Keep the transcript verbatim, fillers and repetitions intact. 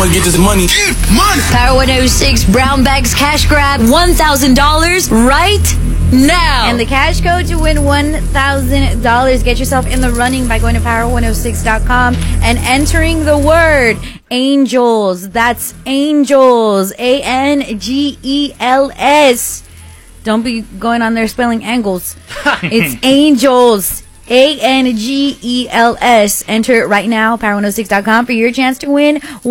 I'ma get this money. Get money! Power one oh six Brown Bags Cash Grab one thousand dollars right now. And the cash code to win one thousand dollars. Get yourself in the running by going to power one oh six dot com and entering the word angels. That's angels. A N G E L S. Don't be going on there spelling angles. It's angels. A N G E L S. Enter it right now, power one oh six dot com, for your chance to win